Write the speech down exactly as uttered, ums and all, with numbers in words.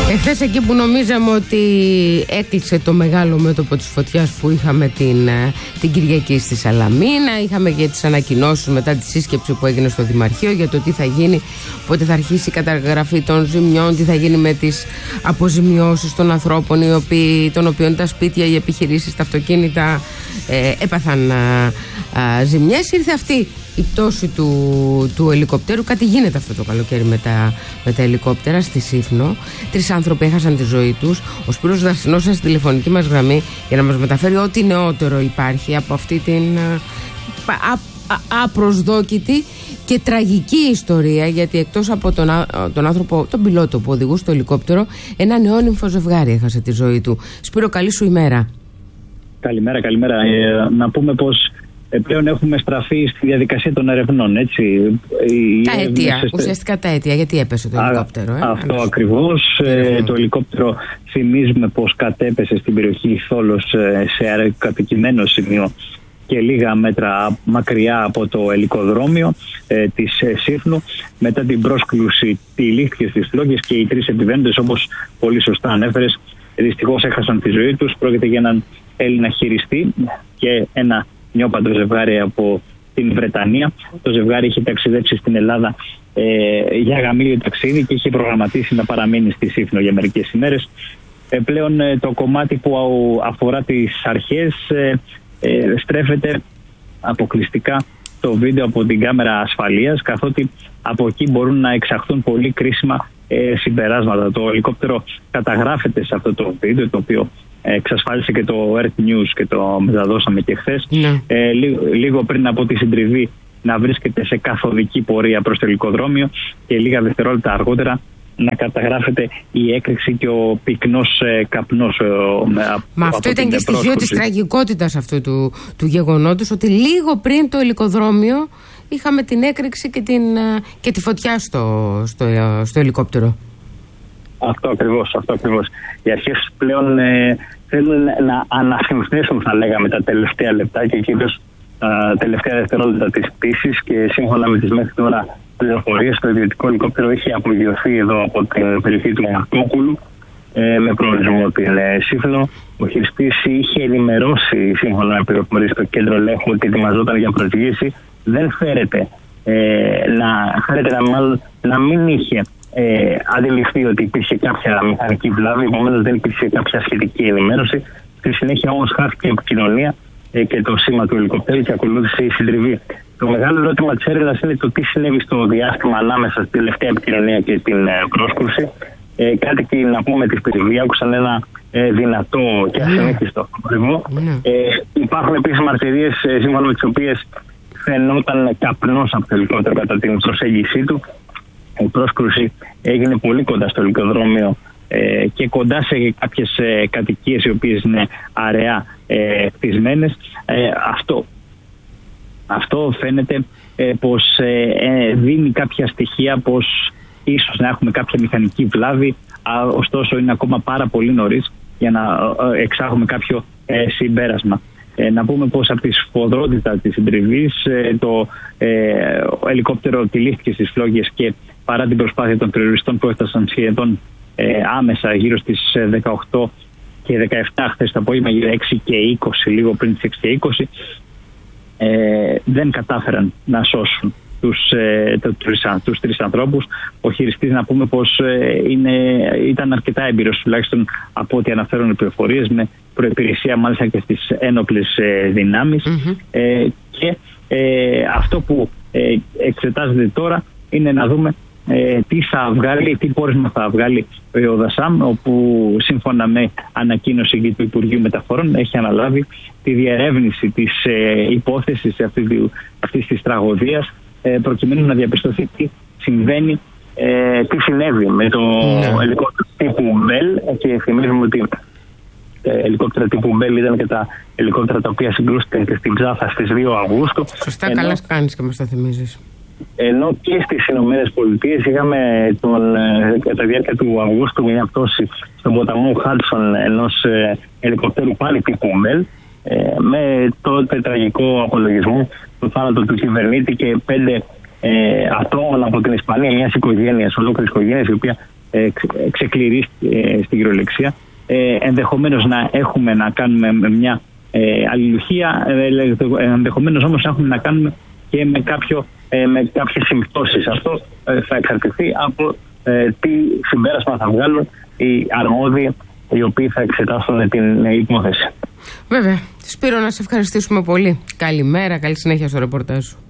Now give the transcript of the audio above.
Εχθές εκεί που νομίζαμε ότι έκλεισε το μεγάλο μέτωπο της φωτιάς που είχαμε την, την Κυριακή στη Σαλαμίνα, είχαμε και τις ανακοινώσεις μετά τη σύσκεψη που έγινε στο Δημαρχείο για το τι θα γίνει, πότε θα αρχίσει η καταγραφή των ζημιών, τι θα γίνει με τις αποζημιώσεις των ανθρώπων οι οποίοι, των οποίων τα σπίτια, οι επιχειρήσεις, τα αυτοκίνητα ε, έπαθαν α, α, ζημιές. Ήρθε αυτή η πτώση του, του ελικόπτερου. Κάτι γίνεται αυτό το καλοκαίρι με τα, με τα ελικόπτερα στη Σύφνο. Τρεις άνθρωποι έχασαν τη ζωή τους. Ο Σπύρος Δαρσινός στη τηλεφωνική μας γραμμή για να μας μεταφέρει ό,τι νεότερο υπάρχει από αυτή την α, α, α, απροσδόκητη και τραγική ιστορία, γιατί εκτός από τον, τον άνθρωπο, τον πιλότο που οδηγούσε το ελικόπτερο, ένα νεόνυμφο ζευγάρι έχασε τη ζωή του. Σπύρο, καλή σου ημέρα. Καλημέρα, καλημέρα. Ε, να πούμε πως πλέον έχουμε στραφεί στη διαδικασία των ερευνών, έτσι. Οι τα αίτια, έρευνες... ουσιαστικά τα αίτια, γιατί έπεσε το ελικόπτερο. Ε? Αυτό Άς... ακριβώς. Ε, το ελικόπτερο, θυμίζουμε πως κατέπεσε στην περιοχή Θόλος σε αεροκατοικημένο σημείο και λίγα μέτρα μακριά από το ελικοδρόμιο ε, της ε, Σύφνου. Μετά την πρόσκληση τυλίχθηκε στις φλόγες και οι τρεις επιβαίνοντες, όπως πολύ σωστά ανέφερες, δυστυχώς έχασαν τη ζωή τους. Πρόκειται για έναν Έλληνα χειριστή και ένα νιώπαντο ζευγάρι από την Βρετανία. Το ζευγάρι είχε ταξιδέψει στην Ελλάδα ε, για γαμήλιο ταξίδι και είχε προγραμματίσει να παραμείνει στη Σύφνο για μερικές ημέρες. Ε, πλέον ε, το κομμάτι που αφορά τις αρχές ε, ε, στρέφεται αποκλειστικά το βίντεο από την κάμερα ασφαλείας, καθότι από εκεί μπορούν να εξαχθούν πολύ κρίσιμα ε, συμπεράσματα. Το ελικόπτερο καταγράφεται σε αυτό το βίντεο, το οποίο εξασφάλισε και το Earth News και το μεταδώσαμε και χθες. Ναι. Ε, λίγο, λίγο πριν από τη συντριβή να βρίσκεται σε καθοδική πορεία προς το ελικοδρόμιο και λίγα δευτερόλεπτα αργότερα να καταγράφεται η έκρηξη και ο πυκνός ε, καπνός. Ε, Μα αυτό ήταν και στοιχείο της τραγικότητας αυτού του, του γεγονότος, ότι λίγο πριν το ελικοδρόμιο είχαμε την έκρηξη και, την, και τη φωτιά στο, στο, στο ελικόπτερο. Αυτό ακριβώς, αυτό ακριβώς. Οι αρχές πλέον ε, θέλουν να ανασυνθέσουν, θα λέγαμε, τα τελευταία λεπτά και κυρίως τα τελευταία δευτερόλεπτα της πτήσης, και σύμφωνα με τις μέχρι τώρα πληροφορίες, το ιδιωτικό ελικόπτερο έχει απογειωθεί εδώ από την περιοχή του Μαρτόκουλου ε, με προορισμό την ε, Σύφνο. Ο χειριστής είχε ενημερώσει, σύμφωνα με πληροφορίες, στο κέντρο ελέγχου ότι ετοιμαζόταν για προσγείωση. Δεν φέρεται, ε, να, φέρεται να, μάλλον, να μην είχε Ε, αντιληφθεί ότι υπήρχε κάποια μηχανική βλάβη, επομένως δεν υπήρχε κάποια σχετική ενημέρωση. Στη συνέχεια όμως χάθηκε η επικοινωνία ε, και το σήμα του ελικοπτέρου και ακολούθησε η συντριβή. Το μεγάλο ερώτημα της έρευνας είναι το τι συνέβη στο διάστημα ανάμεσα στη τελευταία επικοινωνία και την ε, πρόσκρουση. Ε, κάτι και να πούμε τη περιβία, άκουσαν ένα ε, δυνατό και ασυνήθιστο θόρυβο. Ε, υπάρχουν επίσης μαρτυρίες ε, σύμφωνα με τις οποίες φαινόταν καπνός από το ελικόπτερο κατά την προσέγγιση του. Η πρόσκρουση έγινε πολύ κοντά στο ελικοδρόμιο ε, και κοντά σε κάποιες ε, κατοικίες οι οποίες είναι αραιά ε, χτισμένες. Ε, αυτό, αυτό φαίνεται ε, πως ε, ε, δίνει κάποια στοιχεία πως ίσως να έχουμε κάποια μηχανική βλάβη, α, ωστόσο είναι ακόμα πάρα πολύ νωρίς για να ε, εξάγουμε κάποιο ε, συμπέρασμα. Ε, να πούμε πως από τη σφοδρότητα της συντριβής ε, το ε, ελικόπτερο τυλίχθηκε στις φλόγες και παρά την προσπάθεια των terroριστών που έφτασαν σχεδόν ε, άμεσα γύρω στις δεκαοκτώ και δεκαεπτά χθες το απόγευμα, γύρω έξι και είκοσι, λίγο πριν τις έξι και είκοσι, ε, δεν κατάφεραν να σώσουν τους, ε, τους, τους τρεις ανθρώπους. Ο χειριστής, να πούμε πως ε, είναι, ήταν αρκετά έμπειρος, τουλάχιστον από ό,τι αναφέρουν οι πληροφορίες, με προϋπηρεσία μάλιστα και στις ένοπλες ε, δυνάμεις. Mm-hmm. Ε, και ε, αυτό που ε, εξετάζεται τώρα είναι να δούμε ε, τι θα βγάλει, τι πόρισμα θα βγάλει ο ΔΑΣΑΜ, όπου σύμφωνα με ανακοίνωση και του Υπουργείου Μεταφορών έχει αναλάβει τη διερεύνηση της ε, υπόθεσης αυτής, αυτής της τραγωδίας, ε, προκειμένου να διαπιστωθεί τι συμβαίνει, ε, τι συνέβη με το yeah. ελικόπτερο τύπου Bell, και θυμίζουμε ότι ελικόπτερα τύπου Bell ήταν και τα ελικόπτερα τα οποία συγκρούστηκαν και στην Ξάθα στις δύο Αυγούστου. Σωστά, ενώ, καλά κάνεις και μας τα θυμίζεις. Ενώ και στις Ηνωμένες Πολιτείες είχαμε τον, κατά τη διάρκεια του Αυγούστου μια πτώση στον ποταμό Χάντσον ενός ε, ελικοπτέρου πάλι τύπου Bell, ε, με τότε τραγικό απολογισμό του θάνατου του κυβερνήτη και πέντε ε, ατόμων από την Ισπανία, μιας οικογένειας, ολόκληρης οικογένειας, η οποία ε, ξεκληρίσει ε, στην κυριολεξία. Ε, ενδεχομένως να έχουμε να κάνουμε μια ε, αλληλουχία, ε, ενδεχομένως όμως να έχουμε να κάνουμε και με, κάποιο, ε, με κάποιες συμπτώσεις. Αυτό ε, θα εξαρτηθεί από ε, τι συμπέρασμα θα βγάλουν οι αρμόδιοι οι οποίοι θα εξετάσουν την ε, υπόθεση. Βέβαια. Σπύρο, να σε ευχαριστήσουμε πολύ. Καλημέρα, καλή συνέχεια στο ρεπορτάζ σου.